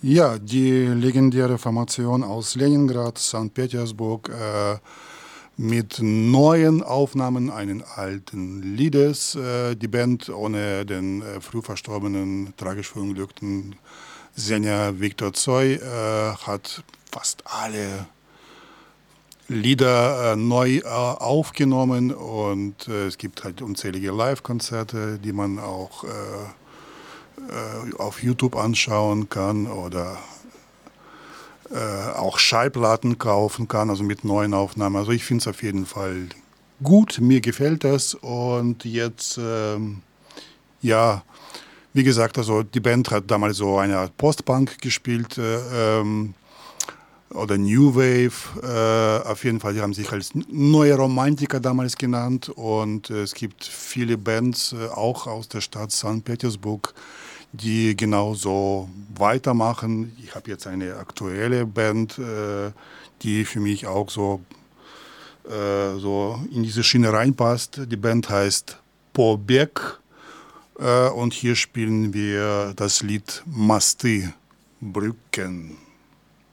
Ja, die legendäre Formation aus Leningrad, St. Petersburg, mit neuen Aufnahmen einen alten Liedes. Die Band ohne den früh verstorbenen, tragisch verunglückten Sänger Viktor Tsoi hat fast alle Lieder neu aufgenommen und es gibt halt unzählige Live-Konzerte, die man auch auf YouTube anschauen kann oder auch Schallplatten kaufen kann, also mit neuen Aufnahmen. Also ich finde es auf jeden Fall gut, mir gefällt das und jetzt, ja, wie gesagt, also die Band hat damals so eine Art Post-Punk gespielt, oder New Wave, auf jeden Fall, die haben sich als neue Romantiker damals genannt und es gibt viele Bands, auch aus der Stadt St. Petersburg, die genauso weitermachen. Ich habe jetzt eine aktuelle Band, die für mich auch so in diese Schiene reinpasst. Die Band heißt Pobeg und hier spielen wir das Lied Masti, Brücken.